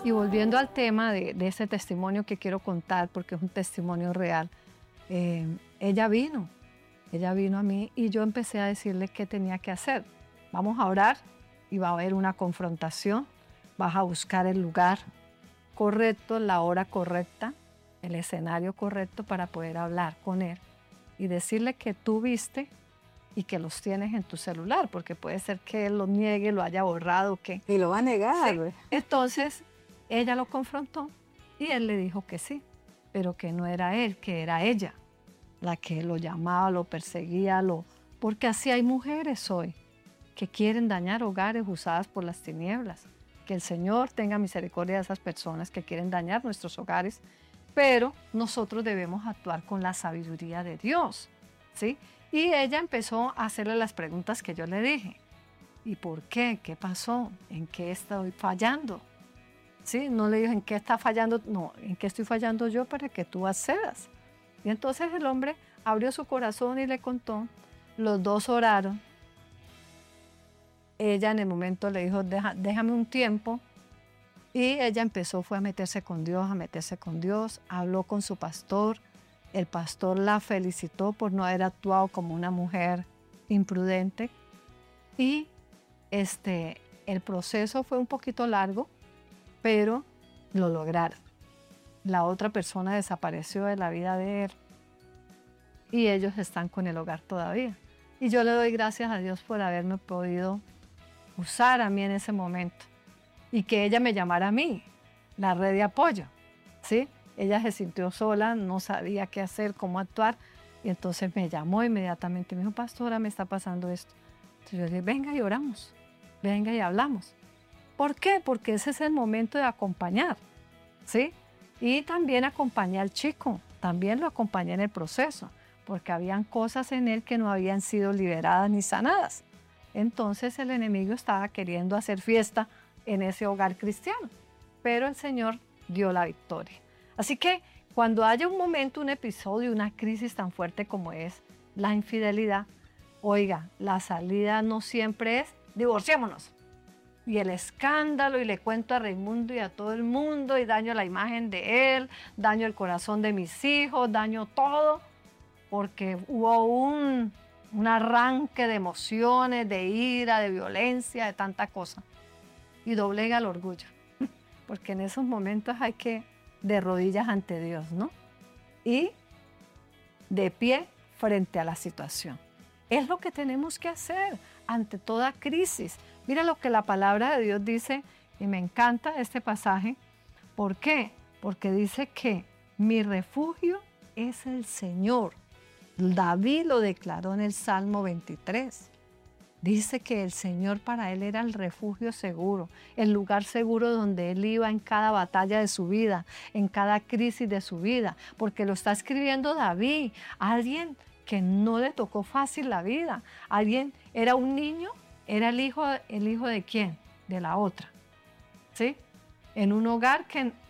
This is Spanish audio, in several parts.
Y volviendo al tema de ese testimonio que quiero contar, porque es un testimonio real, ella vino a mí y yo empecé a decirle qué tenía que hacer. Vamos a orar y va a haber una confrontación, vas a buscar el lugar correcto, la hora correcta, el escenario correcto para poder hablar con él y decirle que tú viste y que los tienes en tu celular, porque puede ser que él lo niegue, lo haya borrado, que... Y lo va a negar. Sí. Entonces, ella lo confrontó y él le dijo que sí, pero que no era él, que era ella, la que lo llamaba, lo perseguía, porque así hay mujeres hoy que quieren dañar hogares usadas por las tinieblas. Que el Señor tenga misericordia de esas personas que quieren dañar nuestros hogares, pero nosotros debemos actuar con la sabiduría de Dios, ¿sí? Y ella empezó a hacerle las preguntas que yo le dije. ¿Y por qué? ¿Qué pasó? ¿En qué estoy fallando? ¿Sí? No le dije en qué está fallando, no, en qué estoy fallando yo para que tú accedas. Y entonces el hombre abrió su corazón y le contó. Los dos oraron. Ella en el momento le dijo, déjame un tiempo. Y ella fue a meterse con Dios, habló con su pastor. El pastor la felicitó por no haber actuado como una mujer imprudente. Y el proceso fue un poquito largo, pero lo lograron. La otra persona desapareció de la vida de él y ellos están con el hogar todavía. Y yo le doy gracias a Dios por haberme podido usar a mí en ese momento y que ella me llamara a mí, la red de apoyo, ¿sí? Ella se sintió sola, no sabía qué hacer, cómo actuar, y entonces me llamó inmediatamente, me dijo, pastora, me está pasando esto. Entonces yo le dije, venga y oramos, venga y hablamos. ¿Por qué? Porque ese es el momento de acompañar, ¿sí? Y también acompañé al chico, también lo acompañé en el proceso, porque habían cosas en él que no habían sido liberadas ni sanadas. Entonces el enemigo estaba queriendo hacer fiesta en ese hogar cristiano, pero el Señor dio la victoria. Así que cuando haya un momento, un episodio, una crisis tan fuerte como es la infidelidad, oiga, la salida no siempre es divorciémonos. Y el escándalo, y le cuento a Raimundo y a todo el mundo, y daño la imagen de él, daño el corazón de mis hijos, daño todo, porque hubo un arranque de emociones, de ira, de violencia, de tanta cosa. Y doblega el orgullo, porque en esos momentos hay que de rodillas ante Dios, ¿no? Y de pie frente a la situación. Es lo que tenemos que hacer ante toda crisis. Mira lo que la palabra de Dios dice, y me encanta este pasaje. ¿Por qué? Porque dice que mi refugio es el Señor. David lo declaró en el Salmo 23. Dice que el Señor para él era el refugio seguro, el lugar seguro donde él iba en cada batalla de su vida, en cada crisis de su vida, porque lo está escribiendo David, alguien que no le tocó fácil la vida, alguien, era un niño, era el hijo de ¿quién? De la otra, ¿sí? En un hogar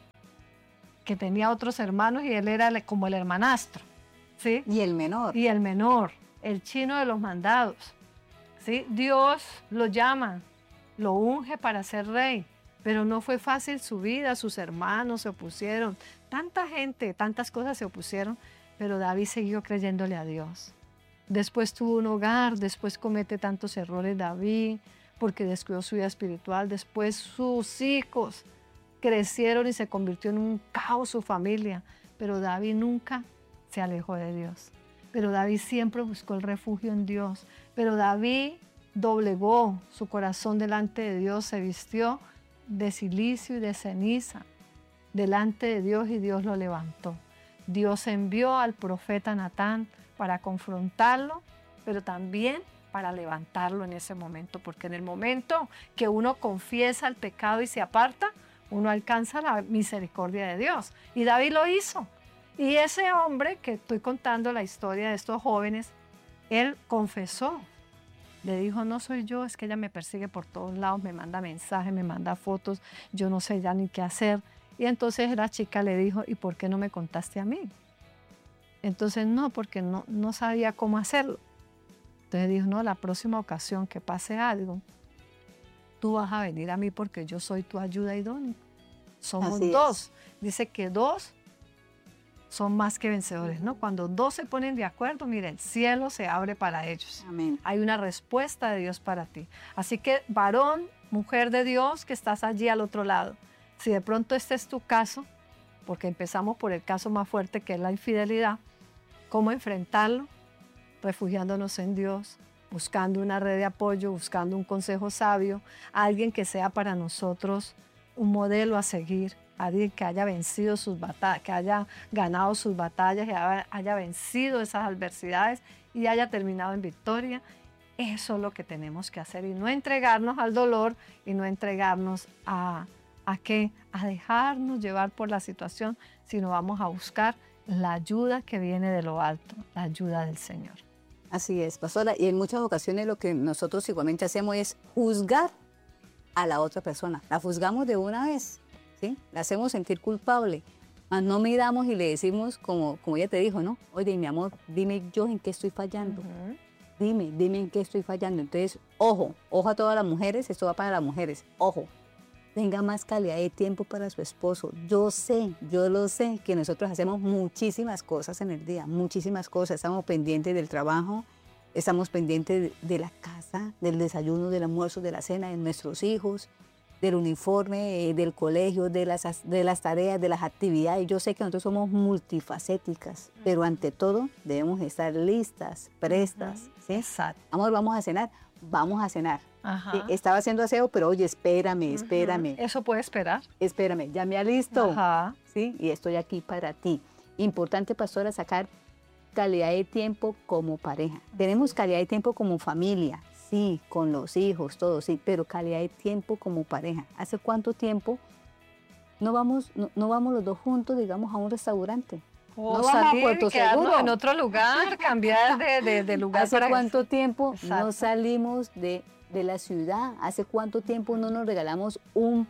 que tenía otros hermanos y él era como el hermanastro, ¿sí? Y el menor. Y el menor, el chino de los mandados. ¿Sí? Dios lo llama, lo unge para ser rey, pero no fue fácil su vida, sus hermanos se opusieron, tanta gente, tantas cosas se opusieron, pero David siguió creyéndole a Dios. Después tuvo un hogar, después comete tantos errores David, porque descuidó su vida espiritual, después sus hijos crecieron y se convirtió en un caos su familia, pero David nunca se alejó de Dios. Pero David siempre buscó el refugio en Dios. Pero David doblegó su corazón delante de Dios, se vistió de cilicio y de ceniza delante de Dios y Dios lo levantó. Dios envió al profeta Natán para confrontarlo, pero también para levantarlo en ese momento, porque en el momento que uno confiesa el pecado y se aparta, uno alcanza la misericordia de Dios. Y David lo hizo. Y ese hombre que estoy contando la historia de estos jóvenes, él confesó, le dijo, no soy yo, es que ella me persigue por todos lados, me manda mensajes, me manda fotos, yo no sé ya ni qué hacer. Y entonces la chica le dijo, ¿y por qué no me contaste a mí? Entonces no, porque no sabía cómo hacerlo. Entonces dijo, no, la próxima ocasión que pase algo, tú vas a venir a mí porque yo soy tu ayuda idónea. somos Así es. dos. Dice que dos son más que vencedores, ¿no? Cuando dos se ponen de acuerdo, mira, el cielo se abre para ellos. Amén. Hay una respuesta de Dios para ti. Así que, varón, mujer de Dios, que estás allí al otro lado, si de pronto este es tu caso, porque empezamos por el caso más fuerte que es la infidelidad, ¿cómo enfrentarlo? Refugiándonos en Dios, buscando una red de apoyo, buscando un consejo sabio, alguien que sea para nosotros un modelo a seguir, alguien que haya vencido sus batallas, que haya ganado sus batallas, que haya vencido esas adversidades y haya terminado en victoria. Eso es lo que tenemos que hacer y no entregarnos al dolor y no entregarnos ¿a qué? A dejarnos llevar por la situación, sino vamos a buscar la ayuda que viene de lo alto, la ayuda del Señor. Así es, pastora. Y en muchas ocasiones lo que nosotros igualmente hacemos es juzgar a la otra persona. La juzgamos de una vez, ¿sí? La hacemos sentir culpable. Mas no miramos y le decimos, como ella te dijo, ¿no? Oye, mi amor, dime yo en qué estoy fallando. Dime en qué estoy fallando. Entonces, ojo a todas las mujeres, esto va para las mujeres, ojo. Tenga más calidad de tiempo para su esposo. Yo lo sé, que nosotros hacemos muchísimas cosas en el día, muchísimas cosas. Estamos pendientes del trabajo, estamos pendientes de la casa, del desayuno, del almuerzo, de la cena de nuestros hijos, del uniforme, del colegio, de las tareas, de las actividades. Yo sé que nosotros somos multifacéticas, pero ante todo debemos estar listas, prestas. ¿Sí? Exacto. Amor, vamos a cenar. Vamos a cenar. Ajá. Sí, estaba haciendo aseo, pero oye, espérame. Eso puede esperar. Espérame, ya me alisto. Ajá. ¿Sí? Y estoy aquí para ti. Importante, pastora, sacar calidad de tiempo como pareja. Tenemos calidad de tiempo como familia, sí, con los hijos, todo, sí, pero calidad de tiempo como pareja. ¿Hace cuánto tiempo no vamos los dos juntos, digamos, a un restaurante? O no vamos a salir Puerto y quedarnos Seguro. en otro lugar, cambiar de lugar. ¿Hace para cuánto tiempo Exacto. no salimos de la ciudad? ¿Hace cuánto tiempo no nos regalamos un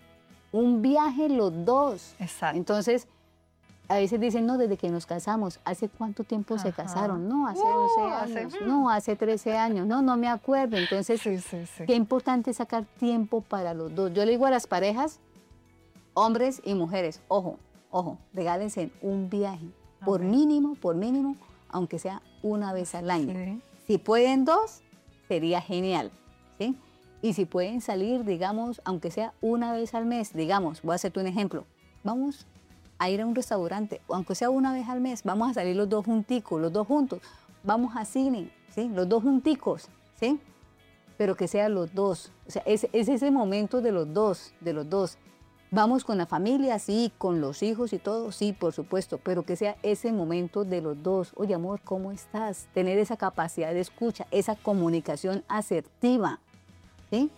viaje los dos? Exacto. Entonces, a veces dicen, no, desde que nos casamos. ¿Hace cuánto tiempo se casaron? No, hace 11 años. No, hace 13 años. No me acuerdo. Entonces, sí. qué importante es sacar tiempo para los dos. Yo le digo a las parejas, hombres y mujeres, ojo, regálense un viaje, por mínimo, aunque sea una vez al año. Sí. Si pueden dos, sería genial, ¿sí? Y si pueden salir, digamos, aunque sea una vez al mes, digamos, voy a hacerte un ejemplo, vamos a ir a un restaurante, o aunque sea una vez al mes, vamos a salir los dos junticos, los dos juntos, vamos a cine, ¿sí? Los dos junticos, ¿sí? Pero que sean los dos, o sea, es ese momento de los dos. Vamos con la familia, sí, con los hijos y todo, sí, por supuesto, pero que sea ese momento de los dos. Oye, amor, ¿cómo estás? Tener esa capacidad de escucha, esa comunicación asertiva, ¿sí?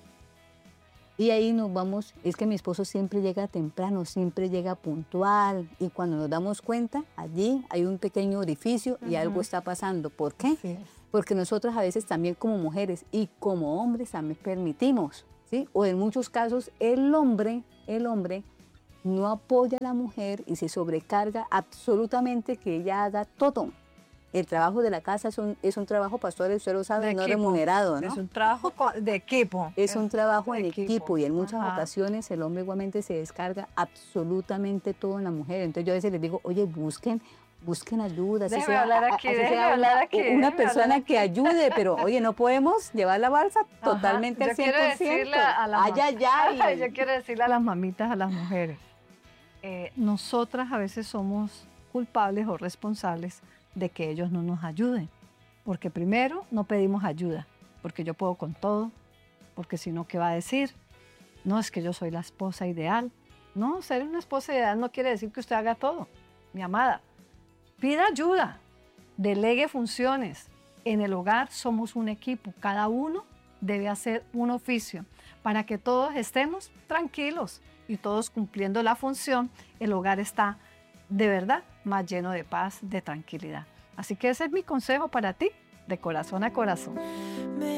Y ahí nos vamos, es que mi esposo siempre llega temprano, siempre llega puntual, y cuando nos damos cuenta, allí hay un pequeño orificio y algo está pasando. ¿Por qué? Sí. Porque nosotros a veces también como mujeres y como hombres también permitimos, ¿sí? O en muchos casos el hombre no apoya a la mujer y se sobrecarga absolutamente que ella haga todo. El trabajo de la casa es un trabajo, pastor, usted lo sabe, no remunerado, ¿no? Es un trabajo de equipo. Es un trabajo en equipo y en muchas Ajá. ocasiones el hombre igualmente se descarga absolutamente todo en la mujer. Entonces yo a veces les digo, oye, busquen ayuda. Déjeme hablar aquí. Una persona que ayude, pero oye, no podemos llevar la balsa totalmente al 100%. Yo quiero decirle a las yo quiero decirle a las mamitas, a las mujeres, nosotras a veces somos culpables o responsables de que ellos no nos ayuden, porque primero no pedimos ayuda, porque yo puedo con todo, porque si no, ¿qué va a decir? No, es que yo soy la esposa ideal. No, ser una esposa ideal no quiere decir que usted haga todo, mi amada. Pida ayuda, delegue funciones. En el hogar somos un equipo, cada uno debe hacer un oficio para que todos estemos tranquilos y todos cumpliendo la función. El hogar está de verdad más lleno de paz, de tranquilidad. Así que ese es mi consejo para ti, de corazón a corazón.